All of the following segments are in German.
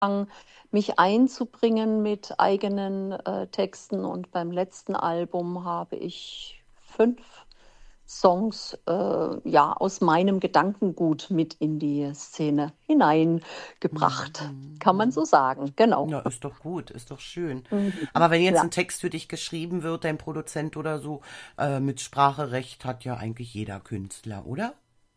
mich einzubringen mit eigenen Texten. Und beim letzten Album habe ich 5 Songs ja, aus meinem Gedankengut mit in die Szene Hm, hineingebracht. hm, Kann man hm. so sagen, genau. Ja, ist doch gut, ist doch schön. Mhm. Aber wenn jetzt Ja. ein Text für dich geschrieben wird, dein Produzent oder so, mit Spracherecht hat ja eigentlich jeder Künstler, oder?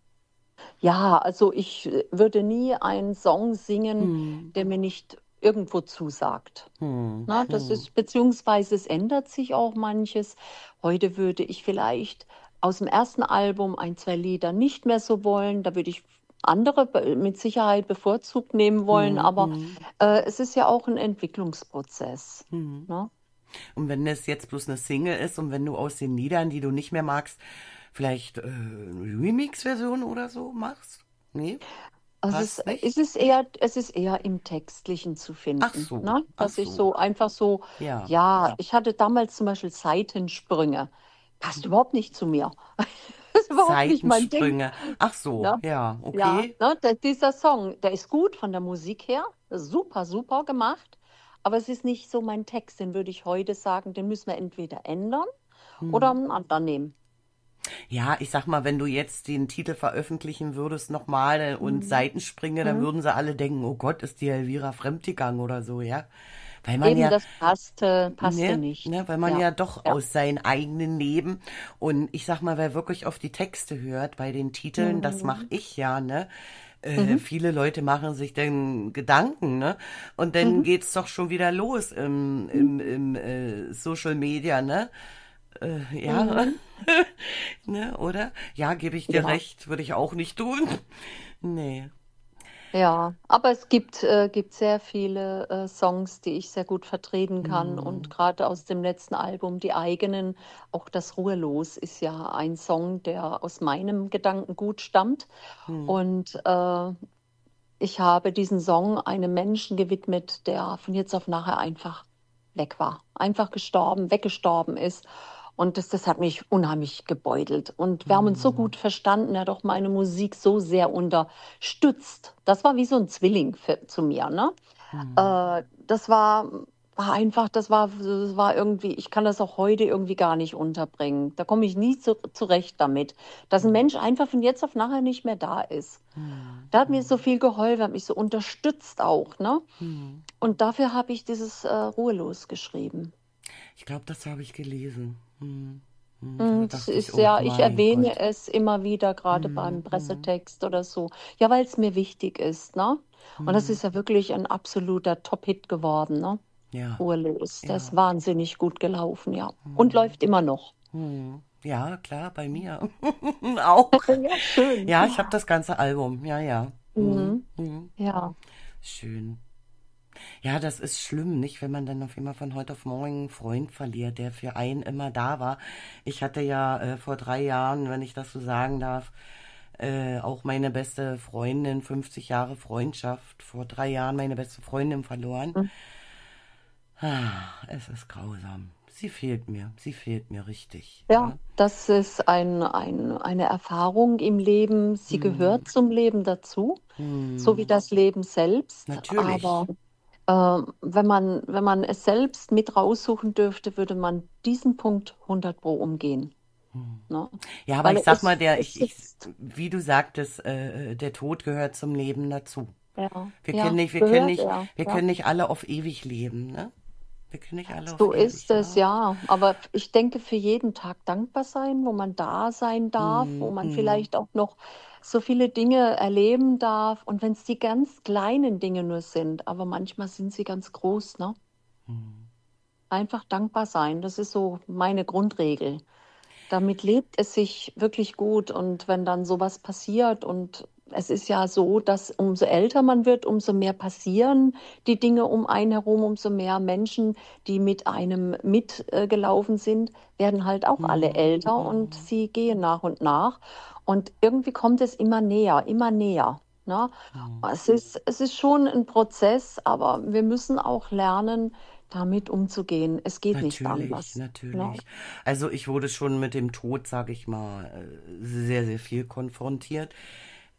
Ja, also ich würde nie einen Song singen, Hm, der mir nicht irgendwo zusagt. hm, Na, das hm, ist, beziehungsweise es ändert sich auch manches. Heute würde ich vielleicht aus dem ersten Album 1, 2 Lieder nicht mehr so wollen. Da würde ich andere mit Sicherheit bevorzugt nehmen wollen, hm, aber hm, es ist ja auch ein Entwicklungsprozess. hm. Ne? Und wenn es jetzt bloß eine Single ist und wenn du aus den Liedern, die du nicht mehr magst, vielleicht eine Remix-Version oder so machst? Nee, Also passt nicht? es ist eher im Textlichen zu Ach finden, so, ne? ach Dass ich so. so einfach so, Ja. ja, ich hatte damals zum Beispiel Seitensprünge. Passt überhaupt nicht zu mir. Das ist überhaupt nicht mein Ding. Seitensprünge. Ach so, Ne? ja, Ja, okay. ne? Dieser Song, der ist gut von der Musik her, super, super gemacht, aber es ist nicht so mein Text. Den würde ich heute sagen, den müssen wir entweder ändern oder Hm. einen anderen nehmen. Ja, ich sag mal, wenn du jetzt den Titel veröffentlichen würdest nochmal und Mhm. Seitensprünge, dann Mhm. würden sie alle denken, oh Gott, ist die Elvira fremdgegangen oder so, ja. Weil man Eben, ja, das passte ne, nicht. ne, weil man Ja, ja doch ja. aus seinem eigenen Leben und ich sag mal, wer wirklich auf die Texte hört bei den Titeln, das mache Mhm. ich ja, ne? Mhm. Viele Leute machen sich dann Gedanken, ne? Und dann Mhm. geht's doch schon wieder los im Social Media, ne? Ja, Mhm. ne, oder? Ja, gebe ich dir Ja, recht, würde ich auch nicht tun. Nee. ja. Aber es gibt sehr viele Songs, die ich sehr gut vertreten kann. Und Hm, gerade aus dem letzten Album, die eigenen, auch das Ruhelos ist ja ein Song, der aus meinem Gedankengut stammt. hm, Und ich habe diesen Song einem Menschen gewidmet, der von jetzt auf nachher einfach weg war, einfach gestorben, weggestorben ist. Und das hat mich unheimlich gebeutelt. Und wir haben uns so hm, gut verstanden, er hat auch meine Musik so sehr unterstützt. Das war wie so ein Zwilling zu mir, ne? hm. Das war einfach, das war irgendwie, ich kann das auch heute irgendwie gar nicht unterbringen. Da komme ich nie zurecht damit, dass ein Hm, Mensch einfach von jetzt auf nachher nicht mehr da ist. hm, Der hat mir so hm, viel geholfen, hat mich so unterstützt auch, ne? hm. Und dafür habe ich dieses Ruhelos geschrieben. Ich glaube, das habe ich gelesen. Hm, hm. Da Und es dachte ich, ist oh ja, ich mein erwähne Gott. es immer wieder, gerade Hm, beim hm, Pressetext oder so. Ja, weil es mir wichtig ist, ne? Und das hm. ist ja wirklich ein absoluter Top-Hit geworden, ne? Ja, Ruhelos. Der ist ja. wahnsinnig gut gelaufen, ja. Und Hm, läuft immer noch. hm. Ja, klar, bei mir. Auch. Ja, schön. Ja, ich habe das ganze Album. Ja, ja. Hm, Mhm. hm. Ja. Schön. Ja, das ist schlimm, nicht, wenn man dann auf einmal von heute auf morgen einen Freund verliert, der für einen immer da war. Ich hatte ja vor 3 Jahren, wenn ich das so sagen darf, auch meine beste Freundin, 50 Jahre Freundschaft, vor 3 Jahren meine beste Freundin verloren. Ah, es ist grausam. Sie fehlt mir richtig. Ja, Ja. das ist eine Erfahrung im Leben. Sie Hm, gehört zum Leben dazu, so wie hm, das Leben selbst. Aber natürlich. wenn man es selbst mit raussuchen dürfte, würde man diesen Punkt 100 Pro umgehen. Ne? Ja, aber Weil ich sag mal, es sitzt. wie du sagtest, der Tod gehört zum Leben dazu. Ja, ja, er. Wir Ja. können nicht alle auf ewig leben, ne? Wir können nicht alle auf So ist ewig, es, ja. ja. Aber ich denke, für jeden Tag dankbar sein, wo man da sein darf, wo Hm, man hm, vielleicht auch noch so viele Dinge erleben darf. Und wenn es die ganz kleinen Dinge nur sind, aber manchmal sind sie ganz groß, ne? hm. Einfach dankbar sein, das ist so meine Grundregel. Damit lebt es sich wirklich gut. Und wenn dann sowas passiert, und es ist ja so, dass umso älter man wird, umso mehr passieren die Dinge um einen herum, umso mehr Menschen, die mit einem mitgelaufen sind, werden halt auch alle Hm, älter und hm, sie gehen nach und nach. Und irgendwie kommt es immer näher, immer näher. Ne? hm. Es ist schon ein Prozess, aber wir müssen auch lernen, damit umzugehen. Es geht nicht Natürlich, anders. Ne? natürlich. Also ich wurde schon mit dem Tod, sag ich mal, sehr, sehr viel konfrontiert.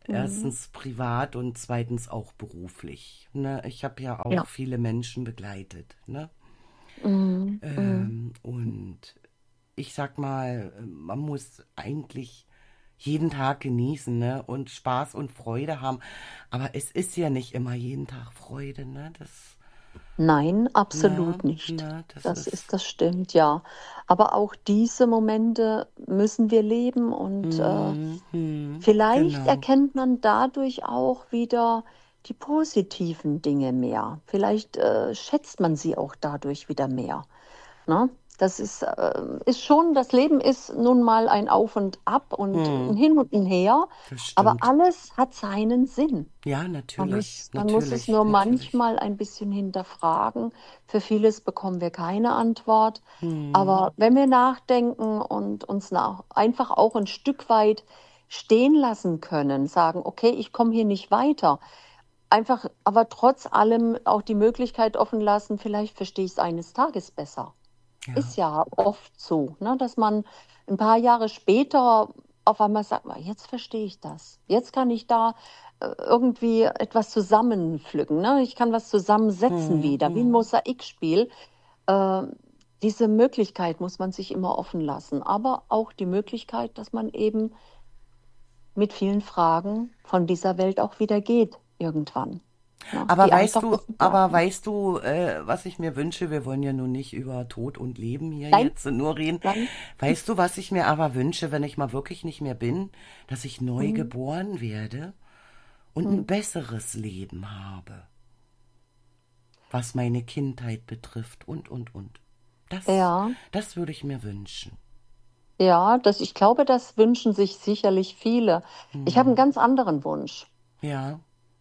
Mhm. erstens privat und zweitens auch beruflich. Ne? Ich habe ja auch Ja. viele Menschen begleitet. Ne? Mhm. Mhm. Und ich sag mal, man muss eigentlich jeden Tag genießen, ne? Und Spaß und Freude haben. Aber es ist ja nicht immer jeden Tag Freude, ne? Nein, Na, absolut nicht. na, das Das ist, ist, das stimmt, ja. Aber auch diese Momente müssen wir leben und vielleicht genau. erkennt man dadurch auch wieder die positiven Dinge mehr. Vielleicht schätzt man sie auch dadurch wieder mehr. Ne? Das ist schon, das Leben ist nun mal ein Auf und Ab und ein Hm, Hin und ein Her, das aber stimmt. alles hat seinen Sinn. Ja, Man natürlich, muss, man muss es natürlich, nur natürlich. manchmal ein bisschen hinterfragen. Für vieles bekommen wir keine Antwort. Hm, Aber wenn wir nachdenken und uns einfach auch ein Stück weit stehen lassen können, sagen, okay, ich komme hier nicht weiter, einfach, aber trotz allem auch die Möglichkeit offen lassen, vielleicht verstehe ich es eines Tages besser. ja. Ist ja oft so, ne, dass man ein paar Jahre später auf einmal sagt, "Ah, jetzt verstehe ich das. Jetzt kann ich da irgendwie etwas zusammenpflücken. Ne? Ich kann was zusammensetzen Hm, wieder, wie ein hm. Mosaikspiel. Äh, diese Möglichkeit muss man sich immer offen lassen, aber auch die Möglichkeit, dass man eben mit vielen Fragen von dieser Welt auch wieder geht, irgendwann. Ne? Die einfach offen Aber bleiben. weißt du, was ich mir wünsche? Wir wollen ja nun nicht über Tod und Leben hier Nein, jetzt nur reden. nein. Weißt du, was ich mir aber wünsche, wenn ich mal wirklich nicht mehr bin? Dass ich neu Hm, geboren werde und hm. ein besseres Leben habe, was meine Kindheit betrifft und. Das, Ja, das würde ich mir wünschen. ja, ich glaube, das wünschen sich sicherlich viele. Ich habe einen Hm. ganz anderen Wunsch. Ja.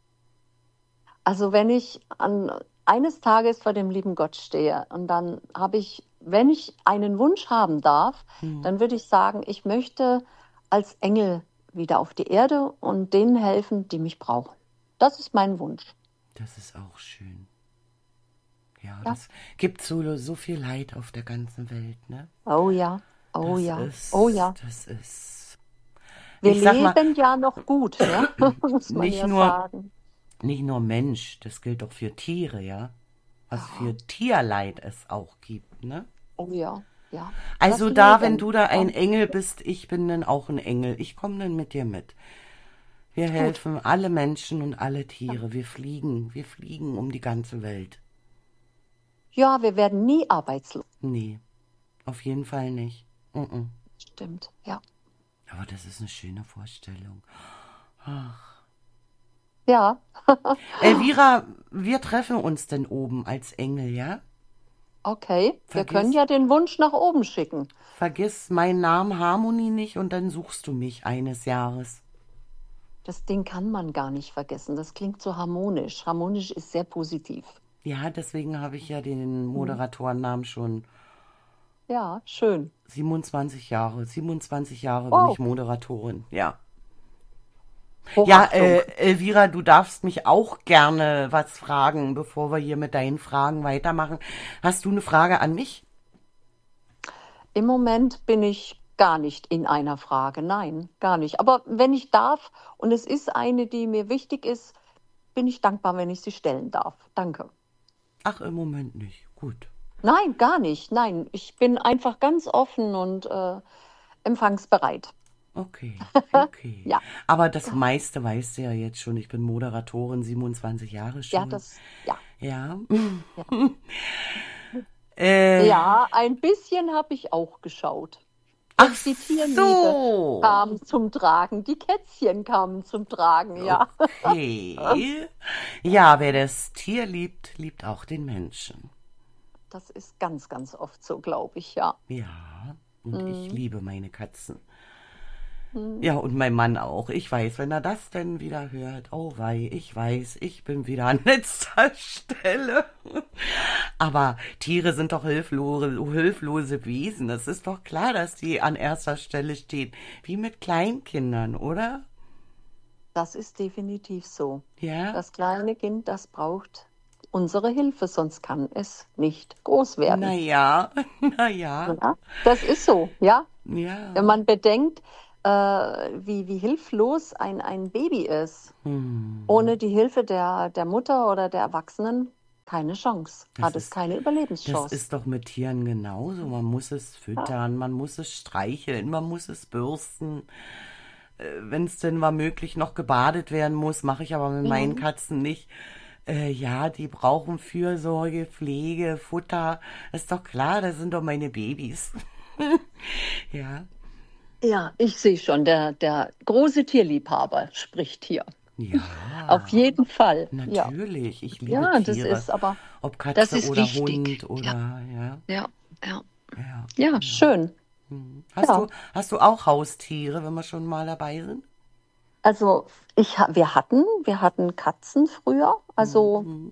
Also wenn ich eines Tages vor dem lieben Gott stehe und dann habe ich, wenn ich einen Wunsch haben darf, Hm. dann würde ich sagen, ich möchte als Engel wieder auf die Erde und denen helfen, die mich brauchen. Das ist mein Wunsch. Das ist auch schön. Ja, Ja. das gibt so viel Leid auf der ganzen Welt, ne? Oh ja, oh Das ja, oh ist, ja. das ist. Wir Ich sag mal, leben ja noch gut, ja, muss man nicht ja nur, sagen. nicht nur Mensch, das gilt auch für Tiere, ja? Was Ja, für Tierleid es auch gibt, ne? oh ja, ja. Das Also da, wenn Leben. du da Ja, ein Engel bist, ich bin dann auch ein Engel. Ich komme dann mit dir mit. Wir gut. helfen alle Menschen und alle Ja. Tiere. Wir fliegen um die ganze Welt. Ja, wir werden nie arbeitslos. Nee, auf jeden Fall nicht. Mm-mm. Stimmt, ja. Aber das ist eine schöne Vorstellung. Ja. Elvira, wir treffen uns denn oben als Engel, ja? Okay, wir können Vergiss, ja den Wunsch nach oben schicken. vergiss meinen Namen Harmony nicht und dann suchst du mich eines Jahres. Das Ding kann man gar nicht vergessen. Das klingt so harmonisch. Harmonisch ist sehr positiv. Ja, deswegen habe ich ja den Mhm. Moderatorennamen schon Ja, schön. 27 Jahre. 27 Jahre bin ich Wow, Moderatorin, ja. Ja, Hochachtung. Elvira, du darfst mich auch gerne was fragen, bevor wir hier mit deinen Fragen weitermachen. Hast du eine Frage an mich? Im Moment bin ich gar nicht in einer Frage. Nein, gar nicht. Aber wenn ich darf, und es ist eine, die mir wichtig ist, bin ich dankbar, wenn ich sie stellen darf. Danke. Ach, im Moment nicht. Gut. Nein, gar nicht. Nein, ich bin einfach ganz offen und empfangsbereit. Okay, okay. Ja, Aber das meiste weißt du ja jetzt schon. Ich bin Moderatorin, 27 Jahre ja, schon. ja, Ja. ja. Äh, Ja, ein bisschen habe ich auch geschaut. ach Selbst die Tierliebe so. kam zum Tragen, die Kätzchen kamen zum Tragen, ja. Okay. Ja, wer das Tier liebt, liebt auch den Menschen. Das ist ganz, ganz oft so, glaube ich, ja. Ja, und ich Mm, liebe meine Katzen. mm. Ja, und mein Mann auch. Ich weiß, wenn er das denn wieder hört, oh wei, ich weiß, ich bin wieder an letzter Stelle. Aber Tiere sind doch hilflose Wesen. Es ist doch klar, dass die an erster Stelle stehen. Wie mit Kleinkindern, oder? Das ist definitiv so. Ja? Das kleine Kind, das braucht unsere Hilfe, sonst kann es nicht groß werden. Naja, naja, Ja, das ist so, ja. Wenn ja. man bedenkt, wie hilflos ein Baby ist. Hm. Ohne die Hilfe der Mutter oder der Erwachsenen keine Chance, Das hat es ist, keine das Überlebenschance. ist doch mit Tieren genauso. Man muss es Ja. füttern, man muss es streicheln, man muss es bürsten. Wenn es denn mal möglich noch gebadet werden muss, mache ich aber mit meinen Mhm. Katzen nicht. Ja, die brauchen Fürsorge, Pflege, Futter. Ist doch klar, das sind doch meine Babys. Ja, Ja, ich sehe schon, der große Tierliebhaber spricht hier. Auf ja, jeden Fall, ja. natürlich. Ich liebe Ja, Tiere. Ob das Katze ist oder wichtig. Hund Ja, oder ja, ja, ja. ja, Ja, ja. schön. Hm. Ja. Hast du auch Haustiere, wenn wir schon mal dabei sind? Also wir hatten Katzen früher, also Mhm.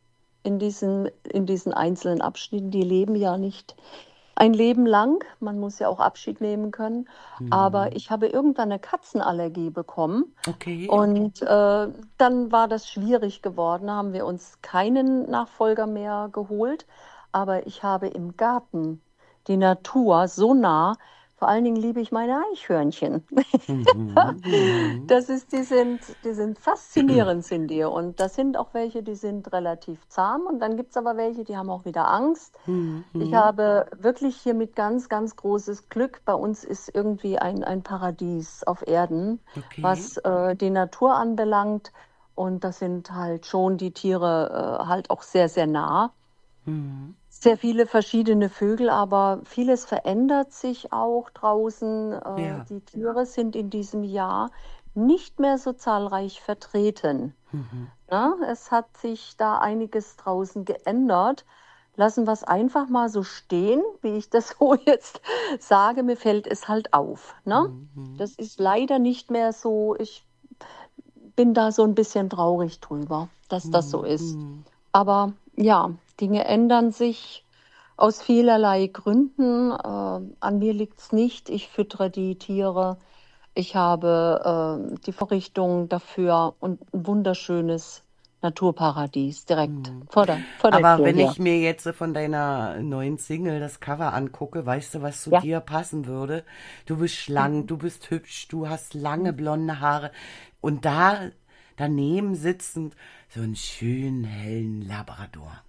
in diesen einzelnen Abschnitten, die leben ja nicht ein Leben lang. Man muss ja auch Abschied nehmen können. Aber Mhm. ich habe irgendwann eine Katzenallergie bekommen Okay. und dann war das schwierig geworden. Da haben wir uns keinen Nachfolger mehr geholt. Aber ich habe im Garten die Natur so nah. Vor allen Dingen liebe ich meine Eichhörnchen. Mhm. Mhm. Die sind faszinierend, sind die. Und das sind auch welche, die sind relativ zahm. Und dann gibt es aber welche, die haben auch wieder Angst. Ich Mhm. habe wirklich hiermit ganz, ganz großes Glück. Bei uns ist irgendwie ein Paradies auf Erden, Okay. was die Natur anbelangt. Und das sind halt schon die Tiere halt auch sehr, sehr nah. Mhm. Sehr viele verschiedene Vögel, aber vieles verändert sich auch draußen. Ja. Die Tiere sind in diesem Jahr nicht mehr so zahlreich vertreten. Mhm. Ne? Es hat sich da einiges draußen geändert. Lassen wir es einfach mal so stehen, wie ich das so jetzt sage. Mir fällt es halt auf. Ne? Mhm. Das ist leider nicht mehr so. Ich bin da so ein bisschen traurig drüber, dass das so Mhm. ist. Mhm. Aber ja, Dinge ändern sich aus vielerlei Gründen. An mir liegt es nicht. Ich füttere die Tiere. Ich habe die Vorrichtung dafür und ein wunderschönes Naturparadies direkt Mhm. vor der Aber Tür wenn hier. ich mir jetzt von deiner neuen Single das Cover angucke, weißt du, was zu Ja. dir passen würde? Du bist schlank, Mhm. du bist hübsch, du hast lange blonde Haare und da daneben sitzend so einen schönen hellen Labrador.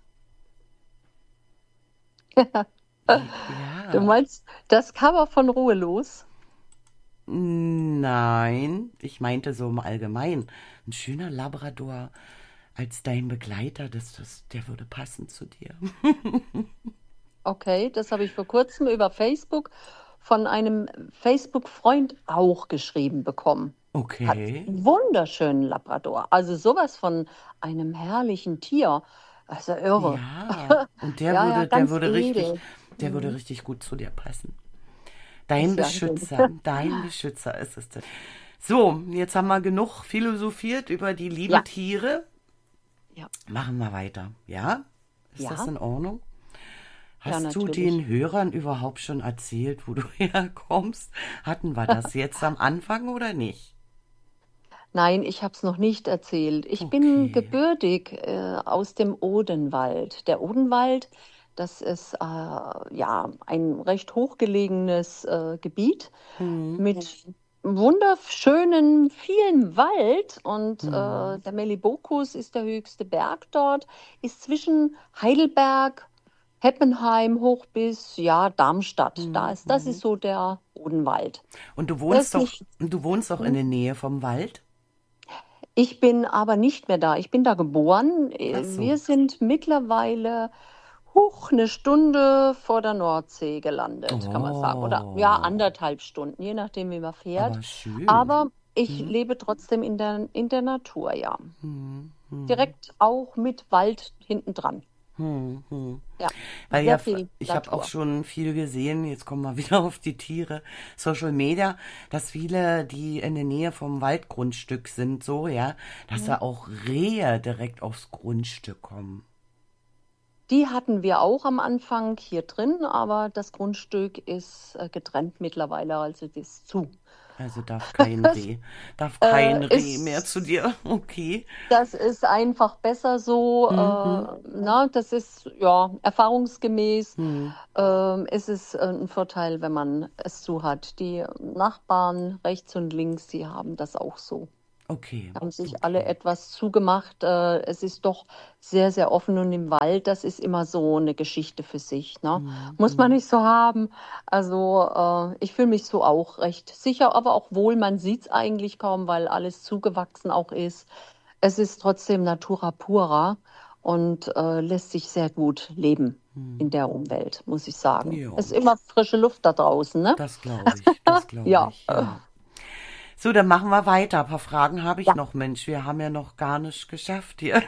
Du Ja, meinst das Cover von Ruhelos? nein, ich meinte so im Allgemeinen. Ein schöner Labrador als dein Begleiter, der würde passen zu dir. Okay, das habe ich vor kurzem über Facebook von einem Facebook-Freund auch geschrieben bekommen. Hat Okay. einen wunderschönen Labrador. Also sowas von einem herrlichen Tier. Also irre. Ja, und Ja, ja, ganz edel. der würde Mhm. richtig gut zu dir passen. Ist ja schön. Dein Beschützer ist es denn. So, jetzt haben wir genug philosophiert über die lieben Ja, Tiere. ja, Machen wir weiter, ja? Ist das ja, in Ordnung? ja, Hast du natürlich. den Hörern überhaupt schon erzählt, wo du herkommst? Hatten wir das jetzt am Anfang oder nicht? Nein, ich habe es noch nicht erzählt. Ich bin Okay. gebürtig aus dem Odenwald. Der Odenwald, das ist ja ein recht hochgelegenes Gebiet Hm, mit wunderschönen, vielen Wald. Und hm, der Melibokus ist der höchste Berg dort, ist zwischen Heidelberg, Heppenheim hoch bis ja, Darmstadt. hm, Das ist hm. so der Odenwald. Und Der ist nicht. du wohnst doch in hm, der Nähe vom Wald? Ich bin aber nicht mehr da. Ich bin da geboren. Ach Wir so. sind mittlerweile eine Stunde vor der Nordsee gelandet, kann man sagen. Oder ja, Oh, 1,5 Stunden, je nachdem, wie man fährt. aber schön. Aber ich Hm, lebe trotzdem in der Natur, ja. hm, hm, Direkt auch mit Wald hinten dran. hm, hm. Ja, Weil sehr ja, viel ich habe auch Natur. schon viel gesehen, jetzt kommen wir wieder auf die Tiere, Social Media, dass viele, die in der Nähe vom Waldgrundstück sind, so, ja, dass Mhm. da auch Rehe direkt aufs Grundstück kommen. Die hatten wir auch am Anfang hier drin, aber das Grundstück ist getrennt mittlerweile, also das ist zu. Also darf kein Reh mehr zu Ist dir. Okay. Das ist einfach besser so. Mhm. Na, das ist ja erfahrungsgemäß. Hm. Ist es ein Vorteil, wenn man es so hat. Die Nachbarn rechts und links, die haben das auch so. Okay, Haben sich alle okay. etwas zugemacht. Es ist doch sehr, sehr offen und im Wald, das ist immer so eine Geschichte für sich, ne? Hm, Muss man hm. nicht so haben. Also ich fühle mich so auch recht sicher, aber auch wohl, man sieht es eigentlich kaum, weil alles zugewachsen auch ist. Es ist trotzdem Natura pura und lässt sich sehr gut leben in der Umwelt, muss ich sagen. Ja, Es ist immer frische Luft da draußen, ne? das glaube ich, das glaube Ja. ich, ja. So, dann machen wir weiter. Ein paar Fragen habe ich Ja. noch, Mensch. Wir haben ja noch gar nicht geschafft hier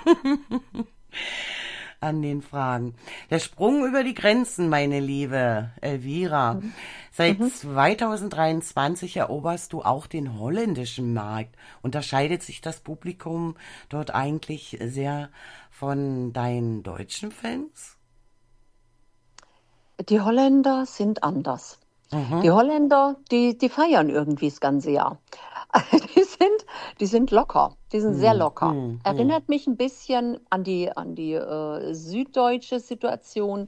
an den Fragen. Der Sprung über die Grenzen, meine liebe Elvira. Mhm. Seit Mhm. 2023 eroberst du auch den holländischen Markt. Unterscheidet sich das Publikum dort eigentlich sehr von deinen deutschen Fans? Die Holländer sind anders. Die Mhm. Holländer, die feiern irgendwie das ganze Jahr. Die sind, die sind locker, die sind sehr Hm, locker. hm, hm. Erinnert mich ein bisschen an die süddeutsche Situation.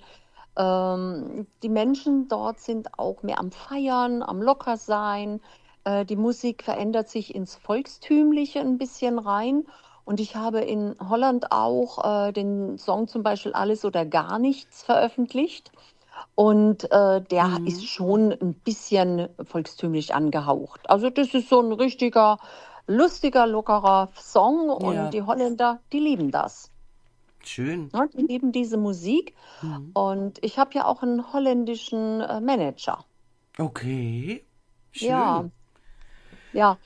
Die Menschen dort sind auch mehr am Feiern, am Lockersein. Die Musik verändert sich ins Volkstümliche ein bisschen rein. Und ich habe in Holland auch den Song zum Beispiel Alles oder gar nichts veröffentlicht. Und der ist Hm. schon ein bisschen volkstümlich angehaucht. Also das ist so ein richtiger, lustiger, lockerer Song und Ja, die Holländer, die lieben das. schön. Ne? Die lieben diese Musik Hm. und ich habe ja auch einen holländischen Manager. Okay, Ja, schön. ja.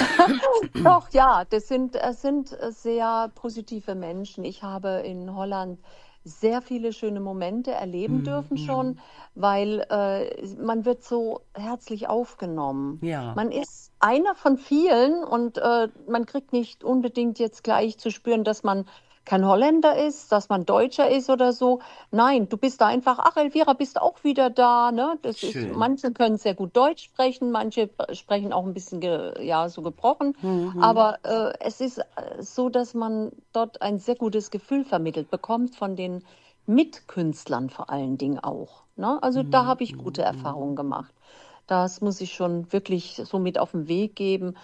Doch, ja, das sind sehr positive Menschen. Ich habe in Holland sehr viele schöne Momente erleben Hm, dürfen schon, hm. weil man wird so herzlich aufgenommen. Ja, Man ist einer von vielen und man kriegt nicht unbedingt jetzt gleich zu spüren, dass man kein Holländer ist, dass man Deutscher ist oder so. Nein, du bist da einfach, ach Elvira, bist auch wieder da, ne? Das ist, schön. manche können sehr gut Deutsch sprechen, manche sprechen auch ein bisschen, ja, so gebrochen. Hm, hm. Aber es ist so, dass man dort ein sehr gutes Gefühl vermittelt bekommt von den Mitkünstlern vor allen Dingen auch. Ne? Also da Hm, habe ich gute hm, hm. Erfahrungen gemacht. Das muss ich schon wirklich so mit auf den Weg geben.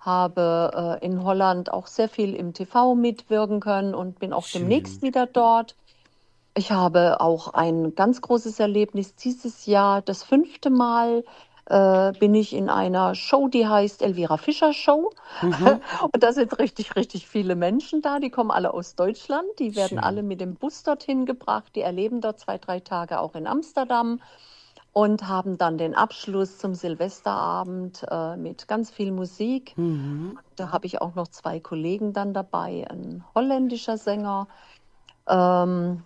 Habe in Holland auch sehr viel im TV mitwirken können und bin auch demnächst Schön. wieder dort. Ich habe auch ein ganz großes Erlebnis dieses Jahr. Das fünfte Mal bin ich in einer Show, die heißt Elvira Fischer Show. Mhm. Und da sind richtig, richtig viele Menschen da. Die kommen alle aus Deutschland. Die werden alle Schön. mit dem Bus dorthin gebracht. Die erleben dort 2, 3 Tage auch in Amsterdam und haben dann den Abschluss zum Silvesterabend mit ganz viel Musik. Mhm. Da habe ich auch noch 2 Kollegen dann dabei, ein holländischer Sänger ähm,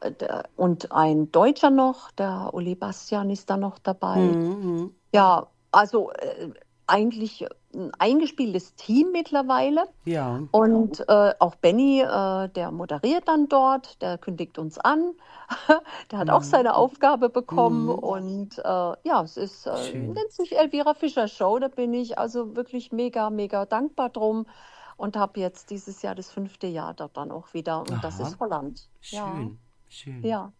und ein Deutscher noch, der Uli Bastian ist da noch dabei. Mhm. Ja, also eigentlich ein eingespieltes Team mittlerweile. Ja. Und auch Benny, der moderiert dann dort, der kündigt uns an. Der hat auch Mhm. seine Aufgabe bekommen. Mhm. Und ja, es ist, Schön. nennt sich Elvira Fischer Show. Da bin ich also wirklich mega, mega dankbar drum und habe jetzt dieses Jahr das 5. Jahr dort dann auch wieder. Und das Aha. ist Holland. Ja, Schön. Schön. ja.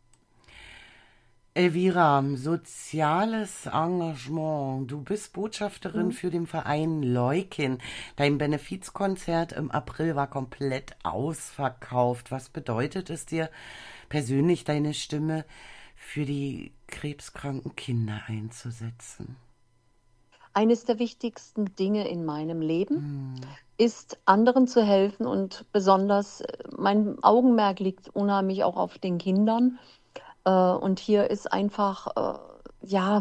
Elvira, soziales Engagement. Du bist Botschafterin Mhm. für den Verein Leukin. Dein Benefizkonzert im April war komplett ausverkauft. Was bedeutet es dir persönlich, deine Stimme für die krebskranken Kinder einzusetzen? Eines der wichtigsten Dinge in meinem Leben Hm. ist, anderen zu helfen und besonders mein Augenmerk liegt unheimlich auch auf den Kindern. Und hier ist einfach, ja,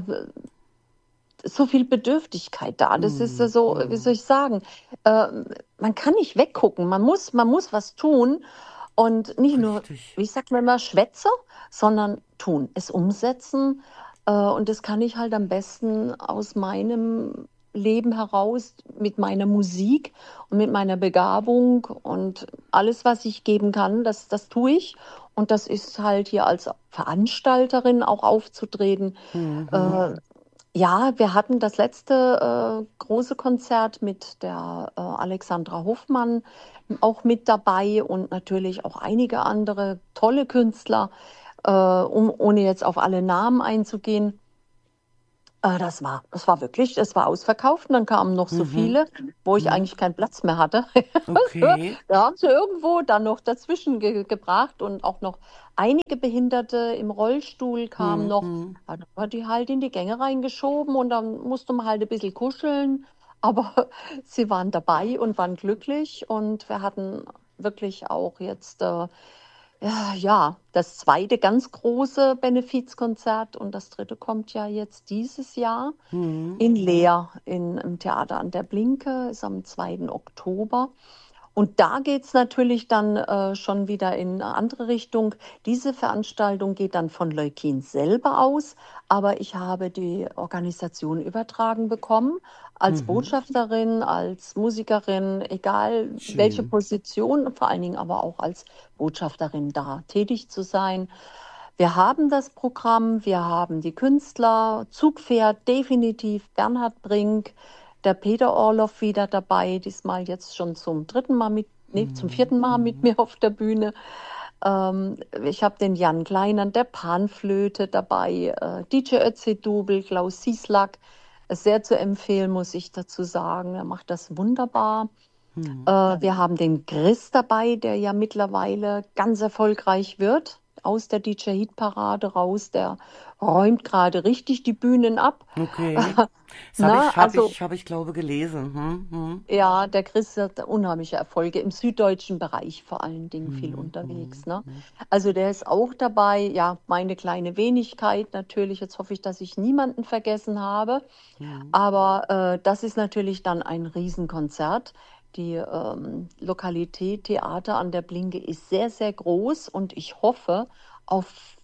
so viel Bedürftigkeit da. Das ist Hm. so, wie soll Hm. ich sagen, äh, man kann nicht weggucken, man muss was tun und nicht nur, Richtig. wie sagt man immer, Schwätze, sondern tun, es umsetzen. Und das kann ich halt am besten aus meinem Leben heraus mit meiner Musik und mit meiner Begabung und alles, was ich geben kann, das tue ich. Und das ist halt hier als Veranstalterin auch aufzutreten. Mhm. Äh, Ja, wir hatten das letzte große Konzert mit der Alexandra Hoffmann auch mit dabei und natürlich auch einige andere tolle Künstler, ohne jetzt auf alle Namen einzugehen. Es war ausverkauft und dann kamen noch so Mhm. viele, wo ich Mhm. eigentlich keinen Platz mehr hatte. Okay. Da haben sie irgendwo dann noch dazwischen gebracht und auch noch einige Behinderte im Rollstuhl kamen noch. Mhm. Dann haben wir die halt in die Gänge reingeschoben und dann musste man halt ein bisschen kuscheln. Aber sie waren dabei und waren glücklich und wir hatten wirklich auch jetzt ja, das zweite ganz große Benefizkonzert und das dritte kommt ja jetzt dieses Jahr Mhm. in Leer im Theater an der Blinke, ist am 2. Oktober. Und da geht es natürlich dann schon wieder in eine andere Richtung. Diese Veranstaltung geht dann von Leukin selber aus, aber ich habe die Organisation übertragen bekommen, als Mhm. Botschafterin, als Musikerin, egal welche Schön. Position, vor allen Dingen aber auch als Botschafterin da tätig zu sein. Wir haben das Programm, wir haben die Künstler, Zugpferd definitiv, Bernhard Brink, der Peter Orloff wieder dabei, diesmal jetzt schon zum dritten Mal nee, zum Mhm. vierten Mal mit Mhm. mir auf der Bühne. Ich habe den Jan Kleinern, der Panflöte dabei, DJ Ötzi-Dubel, Klaus Sieslack, sehr zu empfehlen, muss ich dazu sagen. Er macht das wunderbar. Mhm. Wir haben den Chris dabei, der ja mittlerweile ganz erfolgreich wird, aus der DJ-Hit-Parade raus. Der räumt gerade richtig die Bühnen ab. Okay. Das Na, also habe ich glaube gelesen. Mhm. ja, der Chris hat unheimliche Erfolge im süddeutschen Bereich vor allen Dingen viel Mhm. Mhm. unterwegs, ne? Mhm. Also der ist auch dabei. Ja, meine kleine Wenigkeit natürlich. Jetzt hoffe ich, dass ich niemanden vergessen habe. Mhm. Aber das ist natürlich dann ein Riesenkonzert. Die Lokalität Theater an der Blinke ist sehr, sehr groß und ich hoffe auf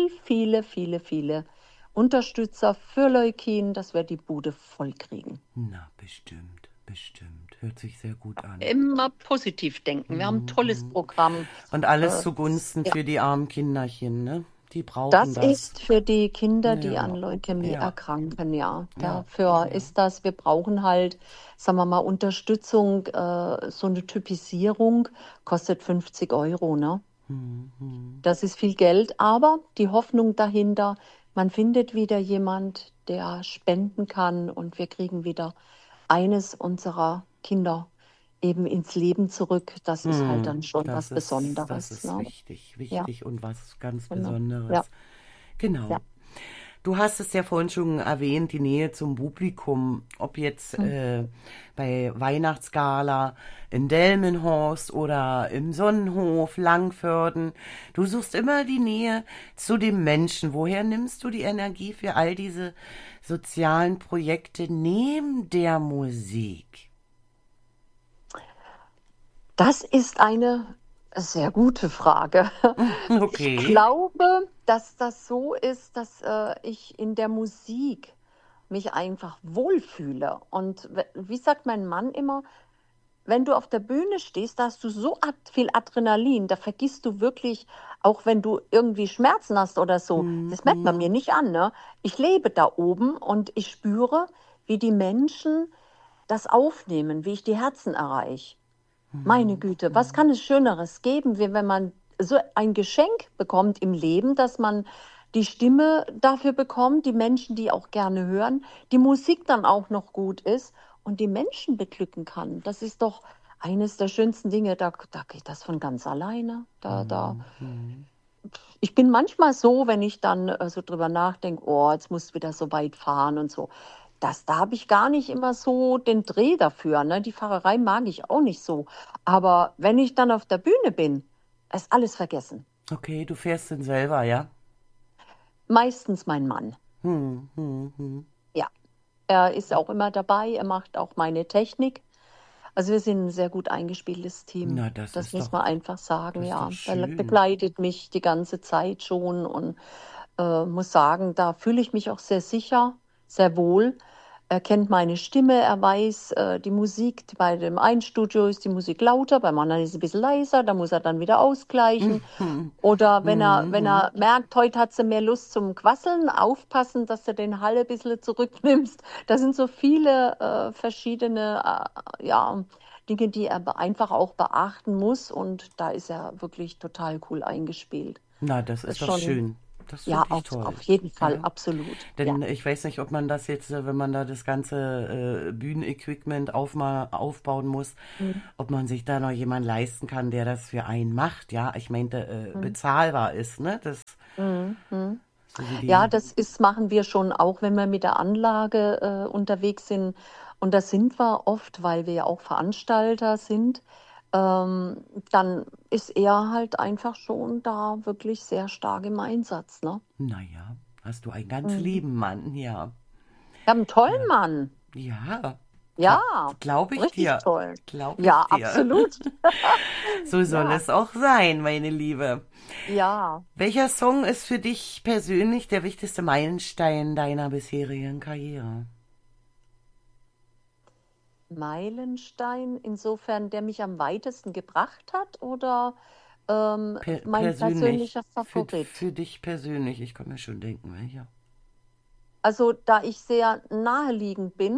viele Unterstützer für Leukin, dass wir die Bude voll kriegen. Na, bestimmt, bestimmt. Hört sich sehr gut an. Immer positiv denken. Wir haben ein tolles Mhm. Programm. Und alles Äh, zugunsten ja, für die armen Kinderchen, ne? Die brauchen das das. ist für die Kinder, die an Ja, Leukämie ja, erkranken, ja. ja, Dafür ja. ist das, wir brauchen halt, sagen wir mal, Unterstützung, so eine Typisierung kostet 50 €, ne? Mhm. Das ist viel Geld, aber die Hoffnung dahinter, man findet wieder jemand, der spenden kann und wir kriegen wieder eines unserer Kinder eben ins Leben zurück. Das ist halt Mhm. dann schon was Das Besonderes, ist ne? wichtig, Ja, wichtig und was ganz genau. Ja, Besonderes. Genau. ja. Du hast es ja vorhin schon erwähnt, die Nähe zum Publikum, ob jetzt Hm. bei Weihnachtsgala in Delmenhorst oder im Sonnenhof, Langförden. Du suchst immer die Nähe zu dem Menschen. Woher nimmst du die Energie für all diese sozialen Projekte neben der Musik? Das ist eine sehr gute Frage. Ich Okay. glaube, dass das so ist, dass ich in der Musik mich einfach wohlfühle. Und wie sagt mein Mann immer, wenn du auf der Bühne stehst, da hast du so viel Adrenalin, da vergisst du wirklich, auch wenn du irgendwie Schmerzen hast oder so, das merkt man Mhm. mir nicht an, ne? Ich lebe da oben und ich spüre, wie die Menschen das aufnehmen, wie ich die Herzen erreiche. Meine Mhm. Güte, was Mhm. kann es Schöneres geben, wie wenn man so ein Geschenk bekommt im Leben, dass man die Stimme dafür bekommt, die Menschen, die auch gerne hören, die Musik dann auch noch gut ist und die Menschen beglücken kann. Das ist doch eines der schönsten Dinge. Da geht das von ganz alleine. Mhm. Mhm. Ich bin manchmal so, wenn ich dann so drüber nachdenke, oh, jetzt musst du wieder so weit fahren und so. Da habe ich gar nicht immer so den Dreh dafür. Ne? Die Fahrerei mag ich auch nicht so. Aber wenn ich dann auf der Bühne bin, ist alles vergessen. Okay, du fährst den selber, ja? Meistens mein Mann. Hm, hm, hm. Ja, er ist auch immer dabei. Er macht auch meine Technik. Also wir sind ein sehr gut eingespieltes Team. Na, Das muss man einfach sagen, das ist doch ja. Er schön. begleitet mich die ganze Zeit schon und muss sagen, da fühle ich mich auch sehr sicher, sehr wohl. Er kennt meine Stimme, er weiß, die Musik, bei dem einen Studio ist die Musik lauter, beim anderen ist sie ein bisschen leiser, da muss er dann wieder ausgleichen. Mhm. Oder wenn Mhm. er merkt, heute hat sie mehr Lust zum Quasseln, aufpassen, dass du den Hall ein bisschen zurücknimmst. Da sind so viele verschiedene ja, Dinge, die er einfach auch beachten muss. Und da ist er wirklich total cool eingespielt. Na, das Das ist ist doch schon, schön. Das ja, finde ich auf toll. jeden Fall, Ja. absolut. Ja. Denn ich weiß nicht, ob man das jetzt, wenn man da das ganze Bühnenequipment aufbauen muss, Mhm. ob man sich da noch jemanden leisten kann, der das für einen macht. Ja, ich meinte, Mhm. bezahlbar ist, ne? Das, Mhm. so wie Ja, die. machen wir schon auch, wenn wir mit der Anlage unterwegs sind. Und das sind wir oft, weil wir ja auch Veranstalter sind. Ähm, Dann ist er halt einfach schon da wirklich sehr stark im Einsatz, ne? Naja, hast du ein ganz Mhm. lieben Mann, ja. Wir haben einen tollen Ja. Mann. Ja, Ja, glaube ich richtig dir. toll. Glaube ich Ja, dir. absolut. So soll Ja, es auch sein, meine Liebe. ja. Welcher Song ist für dich persönlich der wichtigste Meilenstein deiner bisherigen Karriere? Meilenstein, insofern, der mich am weitesten gebracht hat, oder mein Persönlich, persönlicher Favorit? für dich persönlich, ich kann mir schon denken, welcher. Also, da ich sehr naheliegend bin,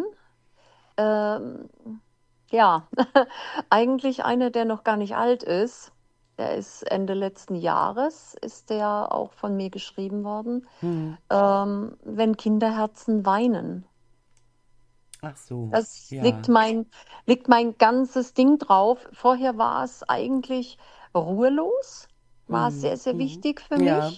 ähm, ja, eigentlich einer, der noch gar nicht alt ist. Der ist Ende letzten Jahres, ist der auch von mir geschrieben worden. Hm. Wenn Kinderherzen weinen. Ach so, Das ja. liegt mein ganzes Ding drauf. Vorher war es eigentlich ruhelos, war Hm. sehr, sehr Hm. wichtig für Ja. mich.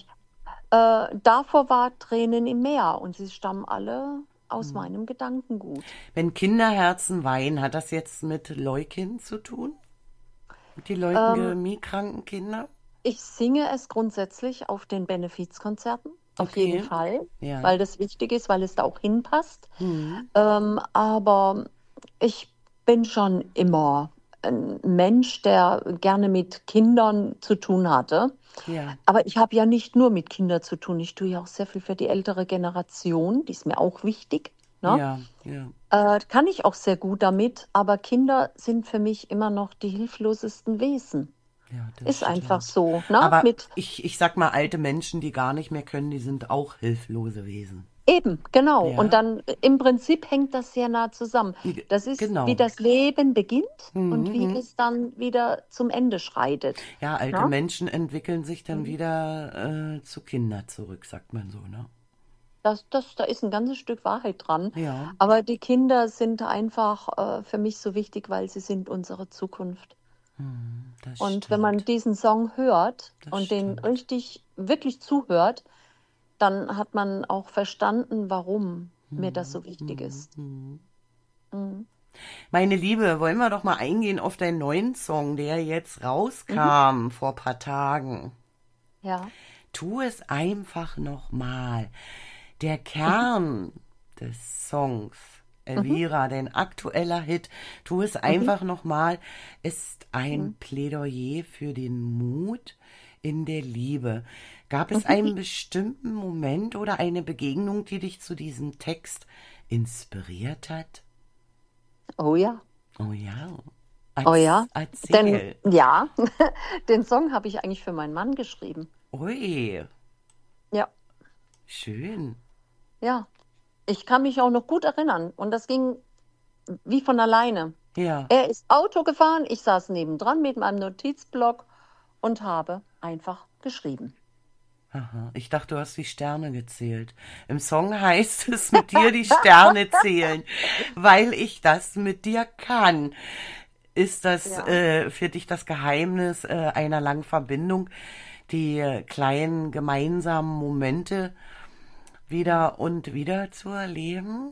Davor war Tränen im Meer und sie stammen alle aus Hm. meinem Gedankengut. Wenn Kinderherzen weinen, hat das jetzt mit Leukin zu tun? Mit den Ähm, leukämiekranken Kindern? Ich singe es grundsätzlich auf den Benefizkonzerten, auf jeden Okay, Fall, ja. weil das wichtig ist, weil es da auch hinpasst. Hm. Aber ich bin schon immer ein Mensch, der gerne mit Kindern zu tun hatte. Ja, Aber ich habe ja nicht nur mit Kindern zu tun. Ich tue ja auch sehr viel für die ältere Generation. Die ist mir auch wichtig. Ne? ja, ja, Kann ich auch sehr gut damit. Aber Kinder sind für mich immer noch die hilflosesten Wesen. ja, das Ist einfach stimmt. so. Ne? Aber Mit ich sag mal, alte Menschen, die gar nicht mehr können, die sind auch hilflose Wesen. Eben, genau. Und Ja, dann im Prinzip hängt das sehr nah zusammen. Das ist, wie genau. das Leben beginnt und wie Mhm. es dann wieder zum Ende schreitet. Ja, alte Ne? Menschen entwickeln sich dann Mhm. wieder zu Kinder zurück, sagt man so, ne? Da ist ein ganzes Stück Wahrheit dran. Ja, Aber die Kinder sind einfach für mich so wichtig, weil sie sind unsere Zukunft. das Und wenn man stimmt. diesen Song hört Das und den stimmt. richtig, wirklich zuhört, dann hat man auch verstanden, warum mir das Mhm. so wichtig Mhm. ist. Mhm. Mhm. Meine Liebe, wollen wir doch mal eingehen auf deinen neuen Song, der jetzt Mhm. rauskam vor paar Tagen. Ja. Tu es einfach nochmal. Der Mhm. Kern des Songs, Mhm. Elvira, dein aktueller Hit, tu es Mhm. einfach nochmal, ist ein Mhm. Plädoyer für den Mut in der Liebe. Gab es Mhm. einen bestimmten Moment oder eine Begegnung, die dich zu diesem Text inspiriert hat? Oh ja, Oh ja, oh ja. Denn erzähl. ja, den Song habe ich eigentlich für meinen Mann geschrieben. Ui, Ja, schön. ja. Ich kann mich auch noch gut erinnern. Und das ging wie von alleine. Ja. Er ist Auto gefahren, ich saß nebendran mit meinem Notizblock und habe einfach geschrieben. Aha. Ich dachte, du hast die Sterne gezählt. Im Song heißt es, mit dir die Sterne zählen, weil ich das mit dir kann. Ist das Ja. für dich das Geheimnis einer langen Verbindung, die kleinen gemeinsamen Momente Mhm. wieder und wieder zu erleben?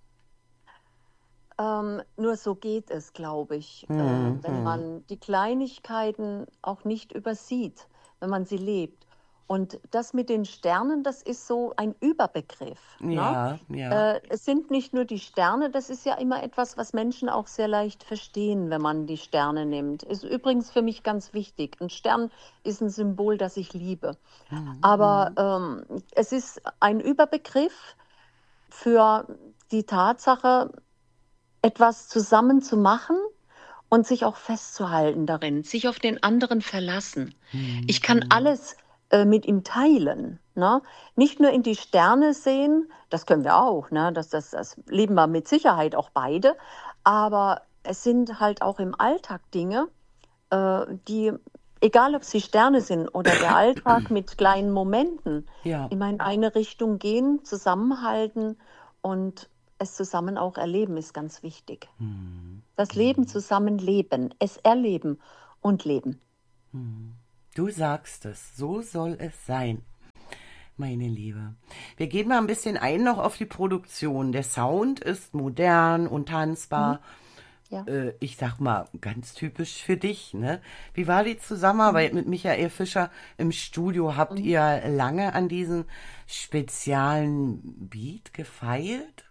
Nur so geht es, glaube ich, wenn Mhm. man die Kleinigkeiten auch nicht übersieht, wenn man sie lebt. Und das mit den Sternen, das ist so ein Überbegriff, ne? Ja, ja. Es sind nicht nur die Sterne, das ist ja immer etwas, was Menschen auch sehr leicht verstehen, wenn man die Sterne nimmt. Ist übrigens für mich ganz wichtig. Ein Stern ist ein Symbol, das ich liebe. Aber Mhm. es ist ein Überbegriff, für die Tatsache, etwas zusammen zu machen und sich auch festzuhalten darin, sich auf den anderen verlassen. Ich kann alles mit ihm teilen. Ne? Nicht nur in die Sterne sehen, das können wir auch, ne? Das leben wir mit Sicherheit auch beide, aber es sind halt auch im Alltag Dinge, die, egal ob sie Sterne sind oder der Alltag mit kleinen Momenten, Ja. immer in eine Richtung gehen, zusammenhalten und es zusammen auch erleben, ist ganz wichtig. Das Leben zusammen leben, es erleben und leben. Du sagst es, so soll es sein, meine Liebe. Wir gehen mal ein bisschen ein noch auf die Produktion. Der Sound ist modern und tanzbar. Ja. Ich sag mal, ganz typisch für dich, ne? Wie war die Zusammenarbeit mit Michael Fischer im Studio? Habt ihr lange an diesem speziellen Beat gefeilt?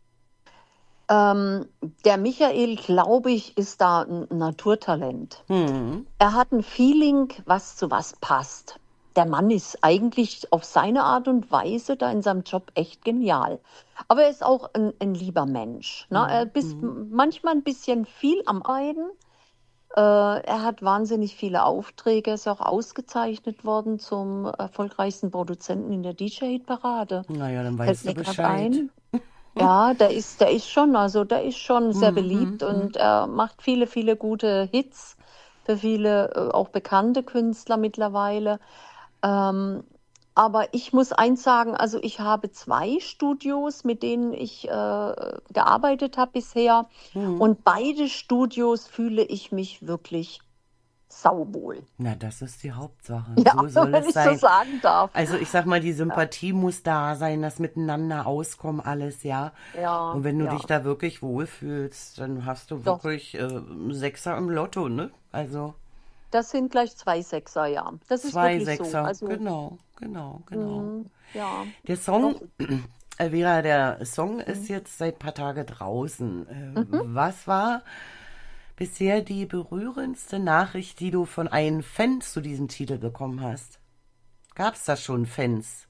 Der Michael, glaube ich, ist da ein Naturtalent. Er hat ein Feeling, was zu was passt. Der Mann ist eigentlich auf seine Art und Weise da in seinem Job echt genial. Aber er ist auch ein lieber Mensch. Ne? Er ist manchmal ein bisschen viel am Arbeiten. Er hat wahnsinnig viele Aufträge, ist auch ausgezeichnet worden zum erfolgreichsten Produzenten in der DJ-Parade. Naja, dann Fällt weißt du mir gerade Bescheid. ein. Ja, der ist schon sehr beliebt und er macht viele, viele gute Hits für viele auch bekannte Künstler mittlerweile. Ähm, aber ich muss eins sagen, also ich habe 2 Studios, mit denen ich gearbeitet habe bisher und beide Studios fühle ich mich wirklich sauwohl. Na, das ist die Hauptsache. Ja, So soll wenn es ich so sein. sagen darf. Also ich sag mal, die Sympathie muss da sein, das Miteinander auskommen, alles, ja. Und Ja, wenn du dich ja, da wirklich wohlfühlst, dann hast du doch. wirklich einen Sechser im Lotto, ne? Also Das sind gleich 2 Sechser, ja. Das ist zwei wirklich so. Sechser, Also, genau, genau, genau. ja, Der Song, doch. Vera, der Song ist Mhm. jetzt seit ein paar Tage draußen. Mhm. Was war bisher die berührendste Nachricht, die du von einem Fan zu diesem Titel bekommen hast? Gab es da schon Fans?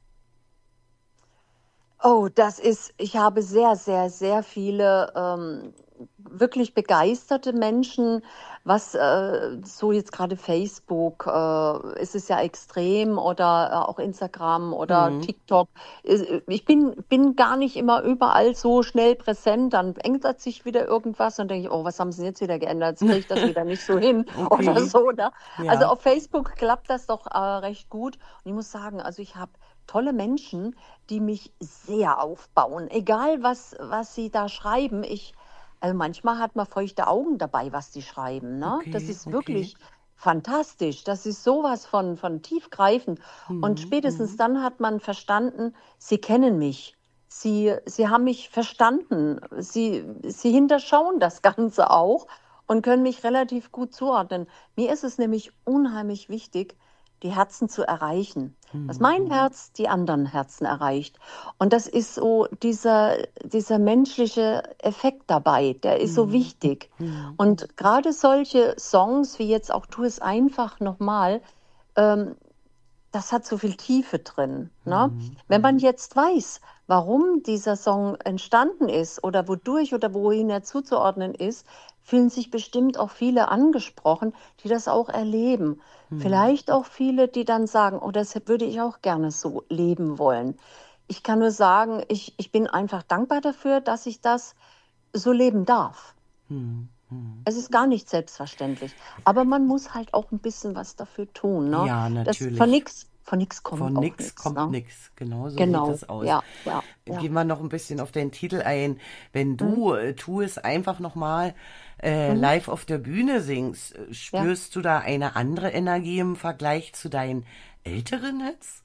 Oh, ich habe sehr, sehr, sehr viele wirklich begeisterte Menschen, was so jetzt gerade Facebook, ist es ja extrem oder auch Instagram oder Hm, TikTok. Ich bin gar nicht immer überall so schnell präsent, dann ändert sich wieder irgendwas und denke ich, oh, was haben sie denn jetzt wieder geändert? Jetzt kriege ich das wieder nicht so hin oder okay, so. Ne? Also ja. auf Facebook klappt das doch recht gut und ich muss sagen, also ich habe tolle Menschen, die mich sehr aufbauen. Egal, was sie da schreiben. Also manchmal hat man feuchte Augen dabei, was die schreiben. Ne? Das Okay, ist okay. wirklich fantastisch. Das ist sowas von tiefgreifend. Und Mhm, spätestens mhm, dann hat man verstanden, sie kennen mich. Sie haben mich verstanden. Sie hinterschauen das Ganze auch und können mich relativ gut zuordnen. Mir ist es nämlich unheimlich wichtig, die Herzen zu erreichen, dass mhm, mein mhm, Herz die anderen Herzen erreicht. Und das ist so dieser menschliche Effekt dabei, der ist so mhm, wichtig. mhm, Und gerade solche Songs wie jetzt auch Tu es einfach nochmal, ähm, das hat so viel Tiefe drin. Ne? mhm, Wenn man mhm, jetzt weiß, warum dieser Song entstanden ist oder wodurch oder wohin er zuzuordnen ist, fühlen sich bestimmt auch viele angesprochen, die das auch erleben. mhm. Vielleicht auch viele, die dann sagen, oh, das würde ich auch gerne so leben wollen. Ich kann nur sagen, ich bin einfach dankbar dafür, dass ich das so leben darf. Mhm, mhm. Es ist gar nicht selbstverständlich. Aber man muss halt auch ein bisschen was dafür tun, ne? Ja, Das von natürlich. nichts, von nix kommt Von auch nix nichts, kommt ne? nix. Genau so sieht Genau, es aus. ja, ja, ja. Gehen wir noch ein bisschen auf den Titel ein. Wenn Mhm. du Tu es einfach nochmal Mhm. live auf der Bühne singst, Ja. spürst du da eine andere Energie im Vergleich zu deinen älteren Hits?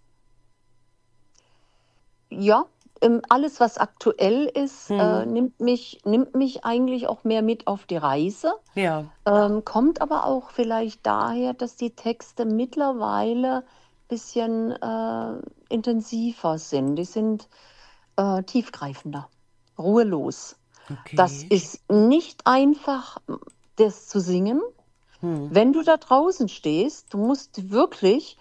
Ja, alles, was aktuell ist, Hm. nimmt mich eigentlich auch mehr mit auf die Reise. Ja. Kommt aber auch vielleicht daher, dass die Texte mittlerweile ein bisschen intensiver sind. Die sind tiefgreifender, ruhelos. Das Okay. ist nicht einfach, das zu singen. Hm. Wenn du da draußen stehst, du musst wirklich,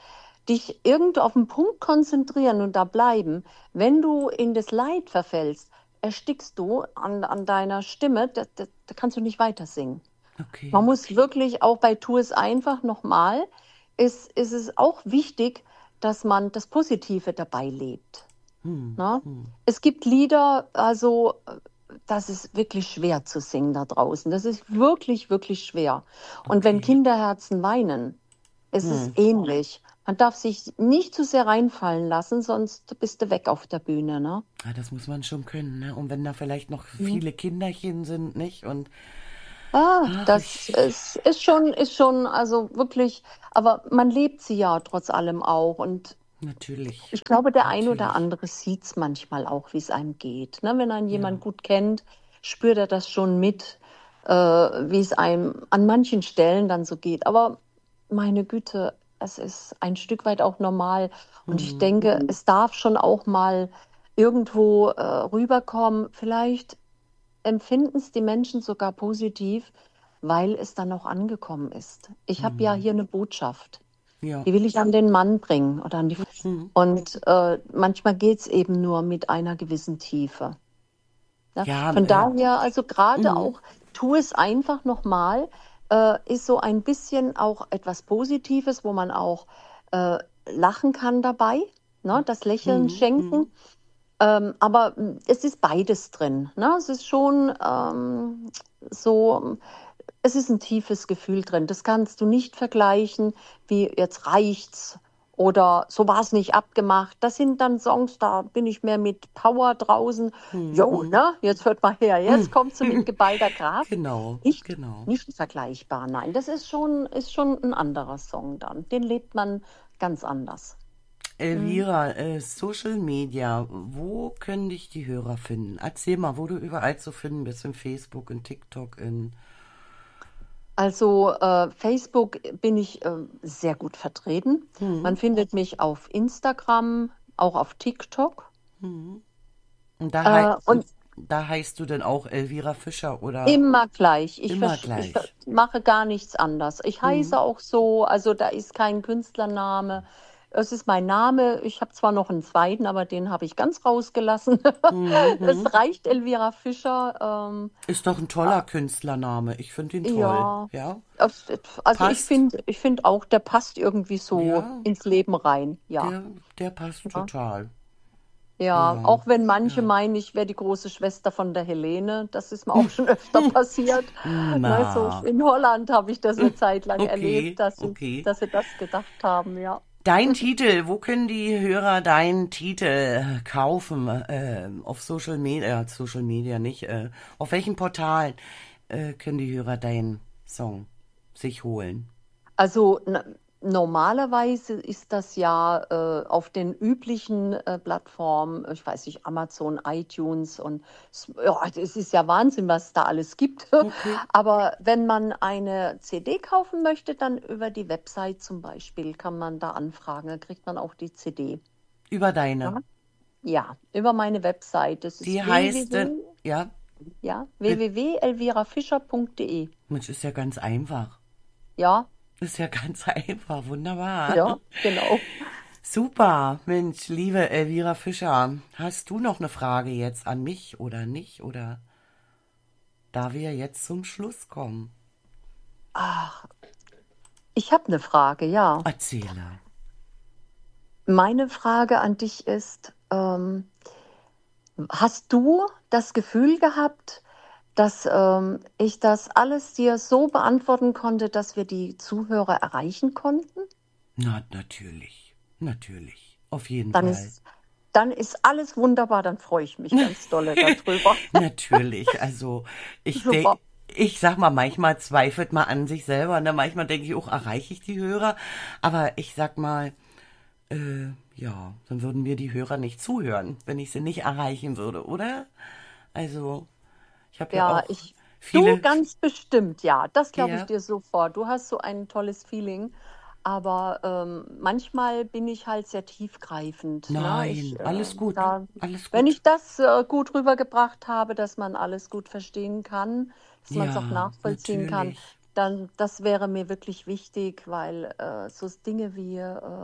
dich irgendwo auf den Punkt konzentrieren und da bleiben. Wenn du in das Leid verfällst, erstickst du an deiner Stimme, da kannst du nicht weiter singen. Okay. Man muss wirklich auch bei Tu es einfach nochmal, ist es auch wichtig, dass man das Positive dabei lebt. Hm, Ne? hm. Es gibt Lieder, also das ist wirklich schwer zu singen da draußen. Das ist wirklich, wirklich schwer. Und wenn Okay. Kinderherzen weinen, es ist Hm. ähnlich. Man darf sich nicht zu sehr reinfallen lassen, sonst bist du weg auf der Bühne, ne? Ah, das muss man schon können, ne? Und wenn da vielleicht noch Mhm. viele Kinderchen sind, nicht? Und ach, Das ist schon, also wirklich, aber man lebt sie ja trotz allem auch. Und natürlich, ich glaube, der ein oder natürlich. andere sieht es manchmal auch, wie es einem geht. Ne? Wenn einen jemand Ja. gut kennt, spürt er das schon mit, wie es einem an manchen Stellen dann so geht. Aber meine Güte, es ist ein Stück weit auch normal. Und ich Hm. denke, es darf schon auch mal irgendwo rüberkommen. Vielleicht empfinden es die Menschen sogar positiv, weil es dann auch angekommen ist. Ich habe ja Hm. hier eine Botschaft. Ja. Die will ich an den Mann bringen oder an die Frau. Hm. Und manchmal geht es eben nur mit einer gewissen Tiefe. Ja? Ja, Von daher, also gerade hm. auch, tu es einfach nochmal, ist so ein bisschen auch etwas Positives, wo man auch lachen kann dabei, ne? Das Lächeln Hm. Hm. schenken. Aber es ist beides drin. Ne? Es ist schon so, es ist ein tiefes Gefühl drin. Das kannst du nicht vergleichen, wie jetzt reicht's oder so war es nicht abgemacht. Das sind dann Songs, da bin ich mehr mit Power draußen. Hm. Jo, Hm. ne? Jetzt hört mal her, Hm. jetzt kommst du mit geballter Kraft. Genau, Nicht, genau. nicht vergleichbar, nein. Das ist schon ein anderer Song dann. Den lebt man ganz anders. Mhm. Elvira, Social Media, wo können dich die Hörer finden? Erzähl mal, wo du überall zu finden bist, in Facebook, in TikTok, in... Also Facebook bin ich sehr gut vertreten. Hm. Man findet mich auf Instagram, auch auf TikTok. Hm. Und da, Und da heißt du denn auch Elvira Fischer oder immer gleich. immer gleich? Mache gar nichts anders. Ich Hm. heiße auch so, also da ist kein Künstlername. Es ist mein Name. Ich habe zwar noch einen zweiten, aber den habe ich ganz rausgelassen. Hm. Es Hm. reicht Elvira Fischer. Ist doch ein toller Künstlername. Ich finde ihn toll. Ja, Ja, also ich passt. finde, ich finde auch, der passt irgendwie so Ja, ins Leben rein. Ja. der passt Ja. total. Ja, Ja, auch wenn manche ja. meinen, ich wäre die große Schwester von der Helene. Das ist mir auch schon öfter passiert. Ne, so Na, in Holland habe ich das eine Zeit lang erlebt, okay, dass sie, okay. dass sie das gedacht haben, ja. Dein Titel, wo können die Hörer deinen Titel kaufen? Auf Social Media nicht. Auf welchen Portalen können die Hörer deinen Song sich holen? Also normalerweise ist das ja auf den üblichen Plattformen, ich weiß nicht, Amazon, iTunes und ja, es ist ja Wahnsinn, was es da alles gibt. Okay. Aber wenn man eine CD kaufen möchte, dann über die Website zum Beispiel kann man da anfragen, dann kriegt man auch die CD. Über deine. Ja, ja, über meine Website. Das Die ist heißt denn, ja, mit, www.elvirafischer.de. Mensch, ist ja ganz einfach. Ja, Ist ja ganz einfach, wunderbar. ja, genau. Super, Mensch, liebe Elvira Fischer, hast du noch eine Frage jetzt an mich oder nicht? Oder da wir jetzt zum Schluss kommen? Ach, ich habe eine Frage, ja. Erzähle. Meine Frage an dich ist, hast du das Gefühl gehabt, dass ich das alles dir so beantworten konnte, dass wir die Zuhörer erreichen konnten? Na, natürlich. Natürlich. Auf jeden Dann Fall. ist, dann ist alles wunderbar, dann freue ich mich ganz dolle darüber. Natürlich. Also, Super. ich sag mal, manchmal zweifelt man an sich selber, ne? Manchmal denke ich auch, erreiche ich die Hörer? Aber ich sag mal, ja, dann würden mir die Hörer nicht zuhören, wenn ich sie nicht erreichen würde, oder? Also, ich habe ja Ja, auch du viele, ganz bestimmt, ja, das glaube ich ja, dir sofort. Du hast so ein tolles Feeling, aber manchmal bin ich halt sehr tiefgreifend. Ne? nein, alles gut, alles Wenn gut. ich das gut rübergebracht habe, dass man alles gut verstehen kann, dass man es auch Ja, nachvollziehen kann, natürlich. dann das wäre mir wirklich wichtig, weil so Dinge wie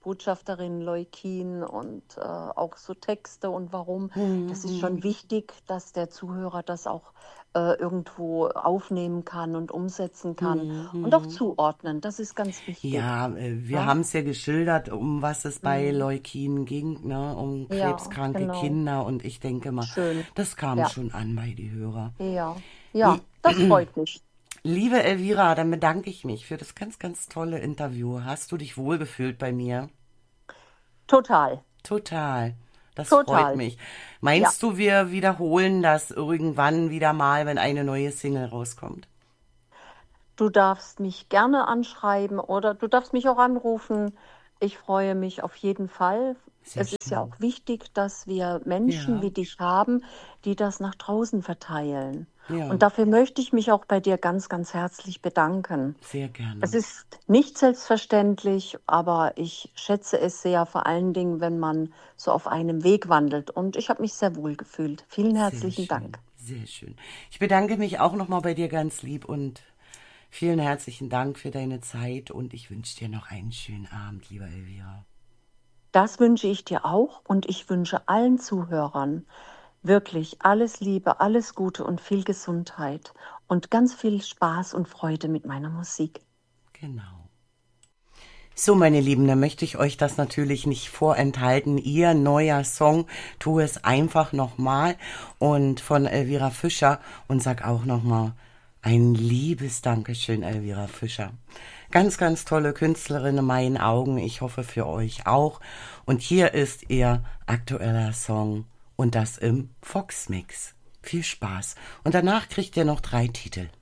Botschafterin Leukin und auch so Texte und warum. Das ist schon wichtig, dass der Zuhörer das auch irgendwo aufnehmen kann und umsetzen kann und auch zuordnen. Das ist ganz wichtig. Ja, wir Ja, haben es ja geschildert, um was es bei mhm. Leukin ging, ne? Um Ja, krebskranke genau. Kinder. Und ich denke mal, Schön. das kam Ja, schon an bei die Hörer. ja, ja, das freut mich. Liebe Elvira, dann bedanke ich mich für das ganz, ganz tolle Interview. Hast du dich wohlgefühlt bei mir? Total, Total. Das freut total. mich. Ja. Meinst du, wir wiederholen das irgendwann wieder mal, wenn eine neue Single rauskommt? Du darfst mich gerne anschreiben oder du darfst mich auch anrufen. Ich freue mich auf jeden Fall. Sehr Es ist ja schön. auch wichtig, dass wir Menschen Ja, wie dich haben, die das nach draußen verteilen. ja, Und dafür möchte ich mich auch bei dir ganz, ganz herzlich bedanken. sehr Es gerne. ist nicht selbstverständlich, aber ich schätze es sehr, vor allen Dingen, wenn man so auf einem Weg wandelt. Und ich habe mich sehr wohl gefühlt. Vielen Sehr herzlichen schön, Dank. sehr schön. Ich bedanke mich auch nochmal bei dir ganz lieb und vielen herzlichen Dank für deine Zeit und ich wünsche dir noch einen schönen Abend, lieber Elvira. Das wünsche ich dir auch und ich wünsche allen Zuhörern wirklich alles Liebe, alles Gute und viel Gesundheit und ganz viel Spaß und Freude mit meiner Musik. Genau. So, meine Lieben, dann möchte ich euch das natürlich nicht vorenthalten. Ihr neuer Song, tu es einfach nochmal und von Elvira Fischer und sag auch nochmal ein liebes Dankeschön, Elvira Fischer. Ganz, ganz tolle Künstlerin in meinen Augen. Ich hoffe für euch auch. Und hier ist ihr aktueller Song und das im Fox Mix. Viel Spaß. Und danach kriegt ihr noch 3 Titel.